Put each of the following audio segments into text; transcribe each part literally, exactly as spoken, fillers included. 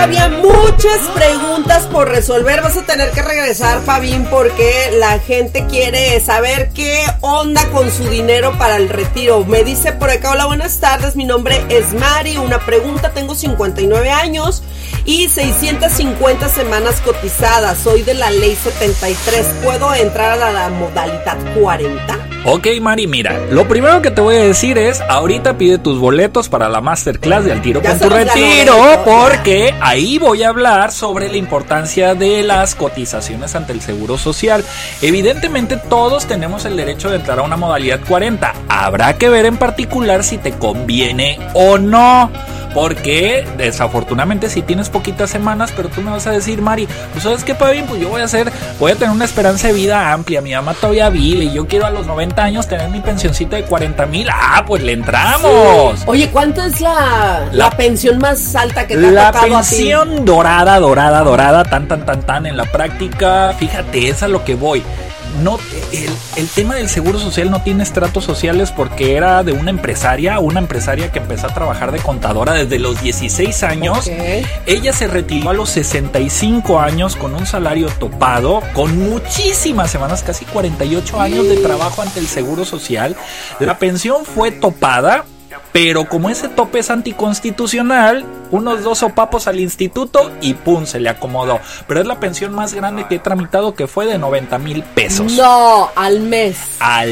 todavía muchas preguntas por resolver. Vas a tener que regresar, Fabín, porque la gente quiere saber qué onda con su dinero para el retiro. Me dice por acá, hola, buenas tardes, mi nombre es Mari. Una pregunta, tengo cincuenta y nueve años y seiscientas cincuenta semanas cotizadas. Soy de la ley setenta y tres. ¿Puedo entrar a la modalidad cuarenta? Ok, Mari, mira, lo primero que te voy a decir es, ahorita pide tus boletos para la masterclass de Al Tiro con tu retiro, porque ahí voy a hablar sobre la importancia de las cotizaciones ante el Seguro Social. Evidentemente todos tenemos el derecho de entrar a una modalidad cuarenta. Habrá que ver en particular si te conviene o no. Porque desafortunadamente si tienes poquitas semanas, pero tú me vas a decir, Mari, pues ¿sabes qué, Pabín? Pues yo voy a hacer, voy a tener una esperanza de vida amplia, mi mamá todavía vive y yo quiero a los noventa años tener mi pensioncita de cuarenta mil. Ah, pues le entramos. Sí. Oye, ¿cuánto es la, la, la pensión más alta que te la ha tocado a ti? La pensión dorada, dorada, dorada, tan, tan, tan, tan en la práctica, fíjate, es a lo que voy. No, el, el tema del Seguro Social no tiene estratos sociales porque era de una empresaria, una empresaria que empezó a trabajar de contadora desde los dieciséis años. Okay. Ella se retiró a los sesenta y cinco años con un salario topado, con muchísimas semanas, casi cuarenta y ocho años de trabajo ante el Seguro Social. La pensión fue topada, pero como ese tope es anticonstitucional, unos dos sopapos al instituto y pum, se le acomodó. Pero es la pensión más grande que he tramitado, que fue de noventa mil pesos. No, al mes. Al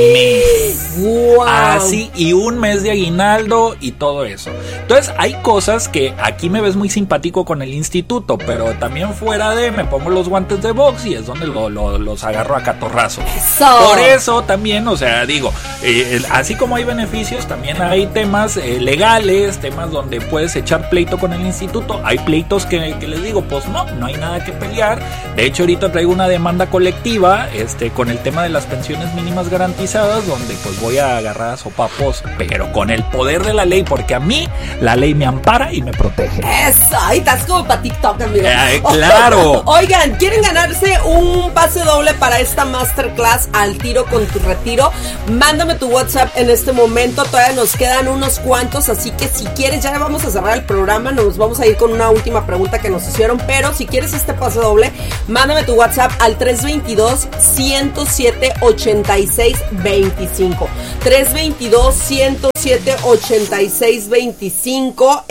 mes. Wow. Así, y un mes de aguinaldo y todo eso. Entonces, hay cosas que aquí me ves muy simpático con el instituto, pero también fuera de, me pongo los guantes de box y es donde lo, lo, los agarro a catorrazo. Eso. Por eso también, o sea, digo, eh, así como hay beneficios, también hay temas eh, legales, temas donde puedes echar pleito con el instituto. Hay pleitos que, que les digo, pues no, no hay nada que pelear. De hecho, ahorita traigo una demanda colectiva este, con el tema de las pensiones mínimas garantizadas, donde pues voy a agarrar a sopapos, pero con el poder de la ley, porque a mí la ley me ampara y me protege. Eso, ahí estás como para TikTok, amigo. Eh, claro. Oigan, ¿quieren ganarse un pase doble para esta masterclass Al Tiro con tu retiro? Mándame tu WhatsApp en este momento, todavía nos quedan unos cuantos, así que si quieres, ya vamos a cerrar el programa, nos vamos a ir con una última pregunta que nos hicieron, pero si quieres este pase doble, mándame tu WhatsApp al tres veintidós, ciento siete, ochenta y seis veinticinco. tres veintidós, ciento siete, ochenta y seis veinticinco.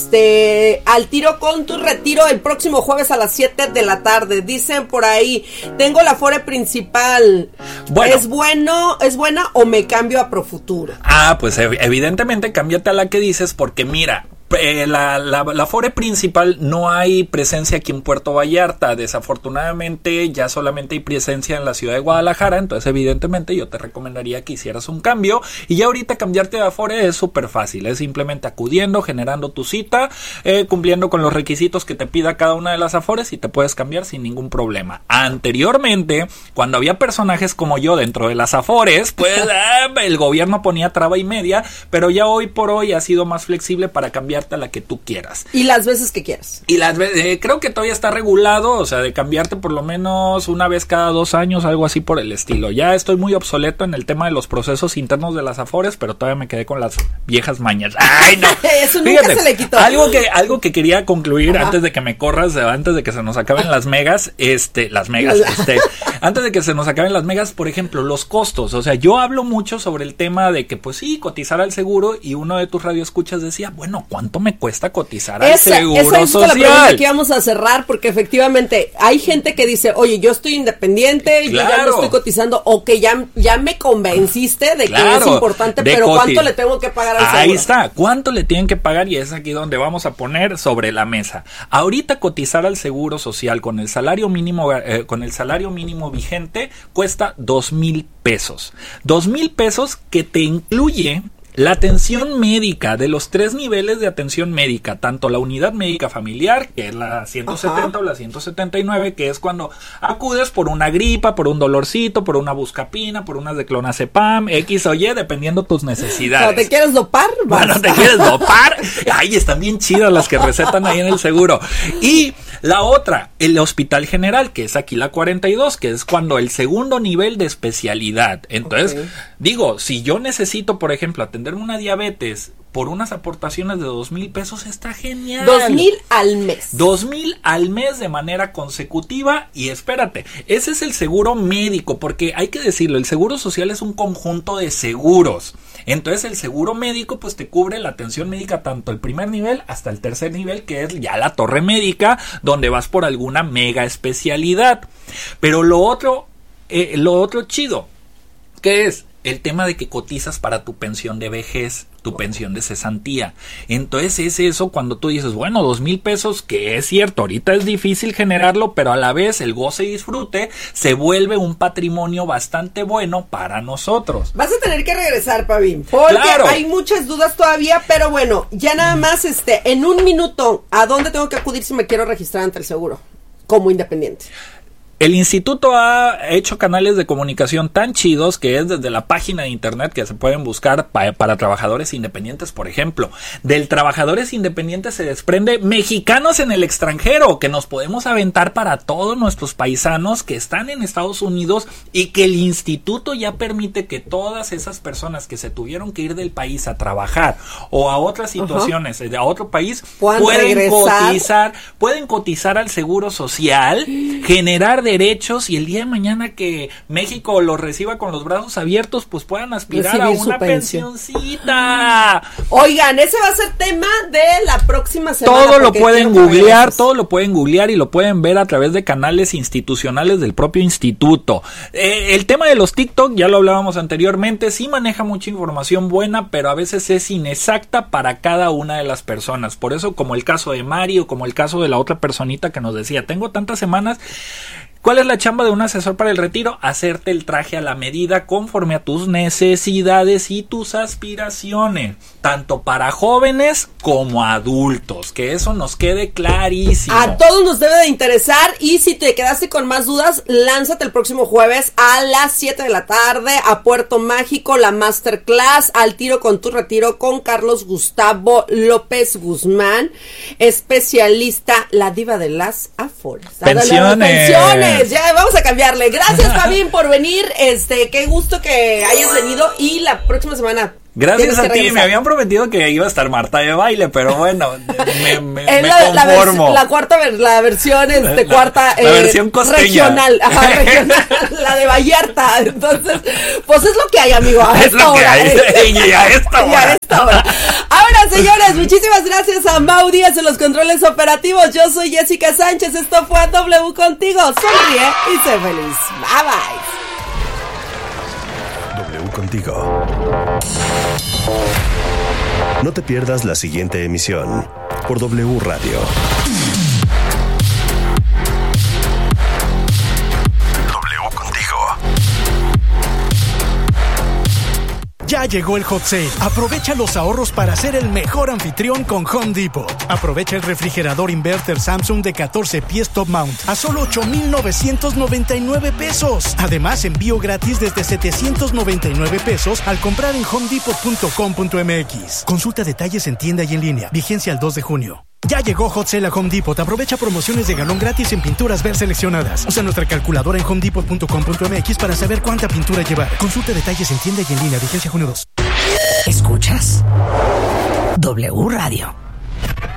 Este, Al Tiro con tu retiro el próximo jueves a las siete de la tarde. Dicen por ahí, tengo la Afore principal. Bueno. ¿Es bueno, es buena o me cambio a Profuturo? Ah, pues evidentemente cámbiate a la que dices, porque mira, Eh, la, la, la Afore principal no hay presencia aquí en Puerto Vallarta. Desafortunadamente ya solamente hay presencia en la ciudad de Guadalajara. Entonces evidentemente yo te recomendaría que hicieras un cambio. Y ya ahorita cambiarte de Afore es súper fácil. Es simplemente acudiendo, generando tu cita, eh, cumpliendo con los requisitos que te pida cada una de las Afores y te puedes cambiar sin ningún problema. Anteriormente, cuando había personajes como yo dentro de las Afores, pues eh, el gobierno ponía traba y media. Pero ya hoy por hoy ha sido más flexible para cambiar a la que tú quieras. Y las veces que quieras. Y las veces, eh, creo que todavía está regulado, o sea, de cambiarte por lo menos una vez cada dos años, algo así por el estilo. Ya estoy muy obsoleto en el tema de los procesos internos de las Afores, pero todavía me quedé con las viejas mañas. ¡Ay, no! Eso nunca Fíjate, se le quitó. Algo que, algo que quería concluir Ajá. antes de que me corras, antes de que se nos acaben las megas, este, las megas, este, antes de que se nos acaben las megas, por ejemplo, los costos. O sea, yo hablo mucho sobre el tema de que, pues sí, cotizar al seguro, y uno de tus radioescuchas decía, bueno, ¿cuánto me cuesta cotizar al esa, seguro esa es social? La pregunta que íbamos a cerrar, porque efectivamente hay gente que dice, oye, yo estoy independiente, claro, yo ya no estoy cotizando, o que ya, ya me convenciste de claro, que es importante, pero ¿cuánto le tengo que pagar al seguro? Ahí está, ¿cuánto le tienen que pagar? Y es aquí donde vamos a poner sobre la mesa. Ahorita cotizar al seguro social con el salario mínimo, eh, con el salario mínimo vigente cuesta dos mil pesos. Dos mil pesos que te incluye la atención médica de los tres niveles de atención médica, tanto la unidad médica familiar, que es la ciento setenta Ajá. o la ciento setenta y nueve, que es cuando acudes por una gripa, por un dolorcito, por una buscapina, por unas de clonazepam, X o Y, dependiendo tus necesidades. ¿No te quieres dopar? Bueno, ¿te quieres dopar? Ay, están bien chidas las que recetan ahí en el seguro. Y la otra, el hospital general, que es aquí la cuarenta y dos, que es cuando el segundo nivel de especialidad. Entonces, okay. Digo, si yo necesito, por ejemplo, atenderme una diabetes por unas aportaciones de dos mil pesos, está genial. Dos mil al mes. Dos mil al mes de manera consecutiva. Y espérate, ese es el seguro médico, porque hay que decirlo, el seguro social es un conjunto de seguros. Entonces el seguro médico pues te cubre la atención médica tanto el primer nivel hasta el tercer nivel, que es ya la torre médica, donde vas por alguna mega especialidad. Pero lo otro, eh, lo otro chido, ¿qué es? El tema de que cotizas para tu pensión de vejez, tu pensión de cesantía. Entonces es eso cuando tú dices, bueno, dos mil pesos, que es cierto, ahorita es difícil generarlo, pero a la vez el goce y disfrute se vuelve un patrimonio bastante bueno para nosotros. Vas a tener que regresar, Pavín, porque claro, hay muchas dudas todavía, pero bueno, ya nada más este, en un minuto, ¿a dónde tengo que acudir si me quiero registrar ante el seguro como independiente? El instituto ha hecho canales de comunicación tan chidos que es desde la página de internet que se pueden buscar pa- para trabajadores independientes, por ejemplo. Del trabajadores independientes se desprende mexicanos en el extranjero, que nos podemos aventar para todos nuestros paisanos que están en Estados Unidos, y que el instituto ya permite que todas esas personas que se tuvieron que ir del país a trabajar o a otras situaciones, uh-huh, a otro país, pueden regresar? cotizar, pueden cotizar al seguro social, generar derechos, y el día de mañana que México los reciba con los brazos abiertos, pues puedan aspirar Recibir a una pensioncita. Oigan, ese va a ser tema de la próxima semana. Todo lo pueden googlear, todo lo pueden googlear y lo pueden ver a través de canales institucionales del propio instituto. Eh, el tema de los TikTok, ya lo hablábamos anteriormente, sí maneja mucha información buena, pero a veces es inexacta para cada una de las personas. Por eso, como el caso de Mari o como el caso de la otra personita que nos decía, tengo tantas semanas. ¿Cuál es la chamba de un asesor para el retiro? Hacerte el traje a la medida conforme a tus necesidades y tus aspiraciones, tanto para jóvenes como adultos, que eso nos quede clarísimo. A todos nos debe de interesar, y si te quedaste con más dudas, lánzate el próximo jueves a las siete de la tarde a Puerto Mágico, la Masterclass Al Tiro con tu Retiro con Carlos Gustavo López Guzmán, especialista, la diva de las afores. Pensiones. Pensiones. Ya vamos a cambiarle. Gracias, Fabián, por venir. Este, qué gusto que hayas venido, y la próxima semana. Gracias a ti, regresar. Me habían prometido que iba a estar Marta de Baile, pero bueno, me, me, es me la, conformo. La, vers- la cuarta, la versión, este, la, cuarta, la eh, versión costeña. Regional, ajá, regional, la de Vallarta. Entonces, pues es lo que hay, amigo, a es esta lo hora. Que hay, y a esta hora. Y a esta hora. Ahora, señores, muchísimas gracias a Mau Díaz en los controles operativos. Yo soy Jessica Sánchez, esto fue A W Contigo. Sonríe y sé feliz. Bye, bye. W Contigo. No te pierdas la siguiente emisión por W Radio. W Contigo. Ya llegó el hot sale. Aprovecha los ahorros para ser el mejor anfitrión con Home Depot. Aprovecha el refrigerador inverter Samsung de catorce pies top mount a solo ocho mil novecientos noventa y nueve pesos. Además, envío gratis desde setecientos noventa y nueve pesos al comprar en home depot punto com punto m x. Consulta detalles en tienda y en línea. Vigencia al dos de junio. Ya llegó Hot Sale a Home Depot. Aprovecha promociones de galón gratis en pinturas ver seleccionadas. Usa nuestra calculadora en home depot punto com punto m x para saber cuánta pintura llevar. Consulta detalles en tienda y en línea. Vigencia junio dos. ¿Escuchas? W Radio.